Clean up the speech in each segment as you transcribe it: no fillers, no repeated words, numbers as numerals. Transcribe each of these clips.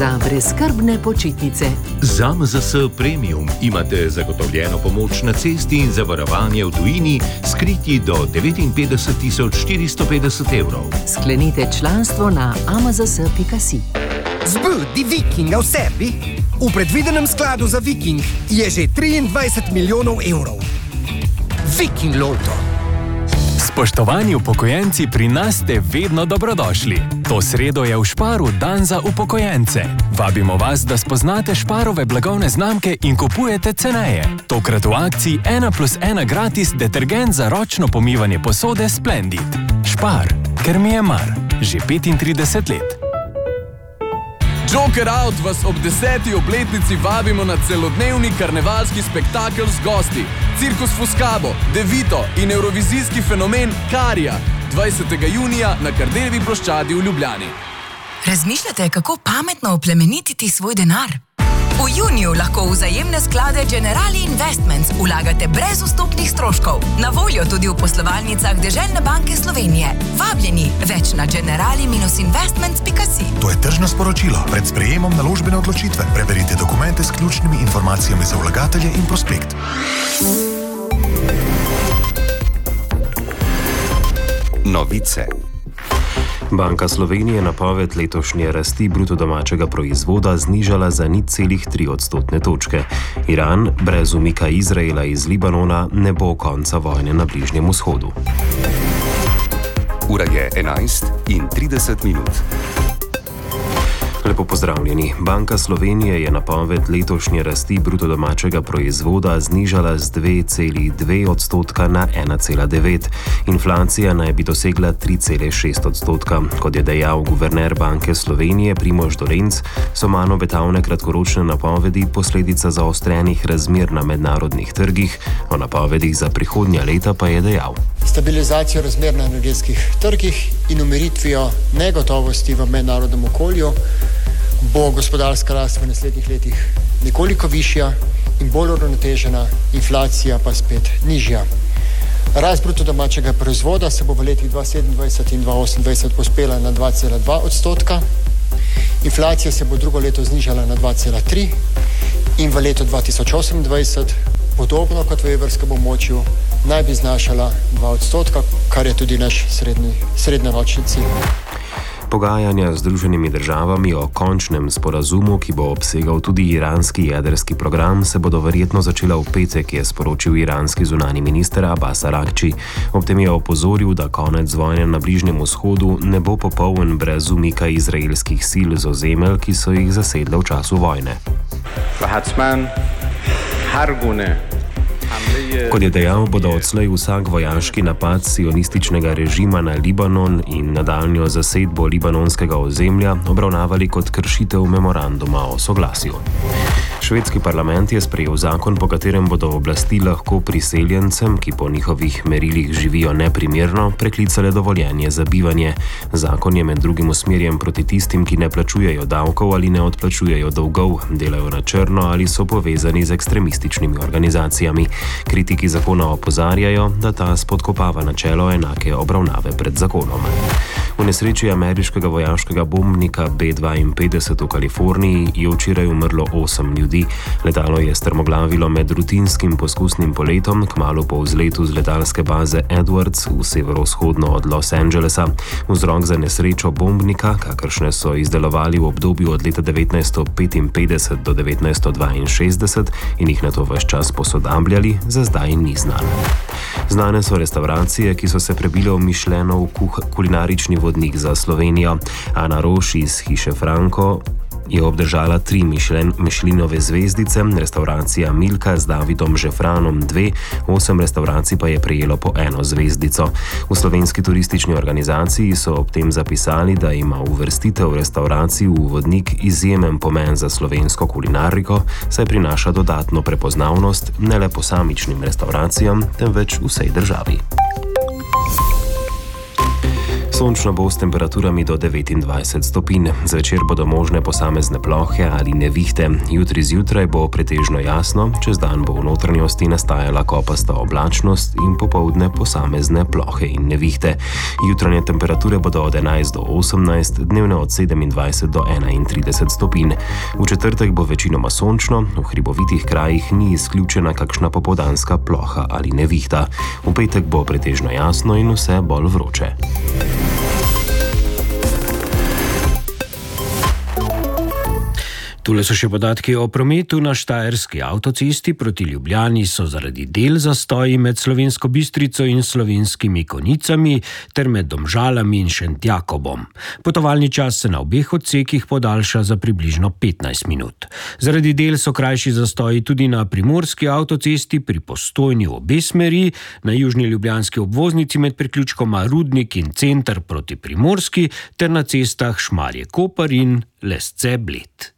za brezskrbne počitnice. Z AMZS Premium imate zagotovljeno pomoč na cesti in zavarovanje v tujini s kritji do 59.450 evrov. Sklenite članstvo na amzs.si. Zbudi Vikinga v sebi? V predvidenem skladu za Viking je že 23 milijonov evrov. Viking Lotto. Spoštovani upokojenci, pri nas ste vedno dobrodošli. To sredo je v Sparu dan za upokojence. Vabimo vas, da spoznate Sparove blagovne znamke in kupujete ceneje. Tokrat v akciji 1+1 gratis detergent za ročno pomivanje posode Splendid. Spar, ker mi je mar. Že 35 let. Joker Out vas ob 10. obletnici vabimo na celodnevni karnevalski spektakel z gosti. Cirkus Fuscabo, Devito in evrovizijski fenomen Karija 20. junija na Kardeljevi ploščadi v Ljubljani. Razmišljate, kako pametno oplemenititi svoj denar? V juniju lahko v vzajemne sklade Generali Investments vlagate brez vstopnih stroškov. Na voljo tudi v poslovalnicah Deželne banke Slovenije. Vabljeni, več na generali-investments.si. To je tržno sporočilo. Pred sprejemom naložbene odločitve preverite dokumente s ključnimi informacijami za vlagatelje in prospekt. Novice. Banka Slovenije napoved letošnje rasti bruto domačega proizvoda znižala za 0,3 odstotne točke. Iran brez umika Izraela iz Libanona ne bo konca vojne na Bližnjem vzhodu. Ura je 11:30. Lepo pozdravljeni. Banka Slovenije je napoved letošnje rasti bruto domačega proizvoda znižala z 2,2 odstotka na 1,9. Inflacija naj bi dosegla 3,6 odstotka. Kot je dejal guverner Banke Slovenije Primož Dolenc, so manj obetavne kratkoročne napovedi posledica zaostrenih razmer na mednarodnih trgih, o napovedih za prihodnja leta pa je dejal: Stabilizacijo razmer na energetskih trgih in umiritvijo negotovosti v mednarodnem okolju bo gospodarska rast v naslednjih letih nekoliko višja in bolj uravnotežena, inflacija pa spet nižja. Rast bruto domačega proizvoda se bo v letih 2027 in 2028 pospela na 2,2 odstotka, inflacija se bo drugo leto znižala na 2,3 in v letu 2028, podobno kot v evrskem območju, naj bi znašala 2 odstotka, kar je tudi naš srednjeročni cilj. Pogajanja z Združenimi državami o končnem sporazumu, ki bo obsegal tudi iranski jedrski program, se bodo verjetno začela v petek, je sporočil iranski zunanji minister Abbas Araghči. Ob tem je opozoril, da konec vojne na Bližnjem vzhodu ne bo popoln brez umika izraelskih sil z ozemelj, ki so jih zasedle v času vojne. Kot je dejal, bodo odslej vsak vojaški napad sionističnega režima na Libanon in nadaljnjo zasedbo libanonskega ozemlja obravnavali kot kršitev memoranduma o soglasju. Švedski parlament je sprejel zakon, po katerem bodo oblasti lahko priseljencem, ki po njihovih merilih živijo neprimerno, preklicale dovoljenje za bivanje. Zakon je med drugim usmerjen proti tistim, ki ne plačujejo davkov ali ne odplačujejo dolgov, delajo na črno ali so povezani z ekstremističnimi organizacijami. Kritiki zakona opozarjajo, da ta spodkopava načelo enake obravnave pred zakonom. V nesreči ameriškega vojaškega bombnika B-52 v Kaliforniji je včeraj umrlo 8 ljudi. Letalo je strmoglavilo med rutinskim poskusnim poletom kmalu po vzletu z letalske baze Edwards v severovzhodno od Los Angelesa. Vzrok za nesrečo bombnika, kakršne so izdelovali v obdobju od leta 1955 do 1962 in jih nato ves čas posodabljali, za zdaj ni znan. Znane so restauracije, ki so se prebile v Michelinov kulinarični vodnik za Slovenijo. Ana Roš iz hiše Franko je obdržala 3 Michelinove zvezdice, restauracija Milka z Davidom Žefranom 2, 8 restauracij pa je prejelo po 1 zvezdico. V slovenski turistični organizaciji so ob tem zapisali, da ima uvrstitev restauracij v vodnik izjemen pomen za slovensko kulinariko, saj prinaša dodatno prepoznavnost ne le posamičnim restauracijam, temveč vsej državi. Sončno bo s temperaturami do 29 stopinj. Zvečer bodo možne posamezne plohe ali nevihte. Jutri zjutraj bo pretežno jasno, čez dan bo v notranjosti nastajala kopasta oblačnost in popoldne posamezne plohe in nevihte. Jutranje temperature bodo od 11 do 18, dnevne od 27 do 31 stopinj. V četrtek bo večinoma sončno, v hribovitih krajih ni izključena kakšna popoldanska ploha ali nevihta. V petek bo pretežno jasno in vse bolj vroče. Tule so še podatki o prometu. Na štajerski avtocesti proti Ljubljani so zaradi del zastoji med Slovensko Bistrico in Slovenskimi Konjicami ter med Domžalami in Šentjakobom. Potovalni čas se na obeh odsekih podaljša za približno 15 minut. Zaradi del so krajši zastoji tudi na primorski avtocesti pri Postojni v obe smeri, na južni ljubljanski obvoznici med priključkoma Rudnik in Center proti Primorski ter na cestah Šmarje-Koper in Lesce-Bled.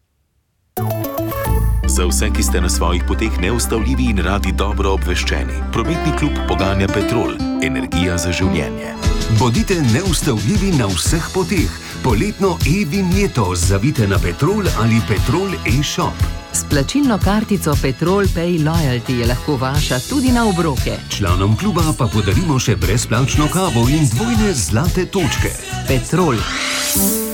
Za vse, ki ste na svojih poteh neustavljivi in radi dobro obveščeni, prometni klub poganja Petrol, energija za življenje. Bodite neustavljivi na vseh poteh. Poletno e-vinjeto zavite na Petrol ali Petrol e-shop. S plačilno kartico Petrol Pay Loyalty je lahko vaša tudi na obroke. Članom kluba pa podarimo še brezplačno kavo in dvojne zlate točke. Petrol.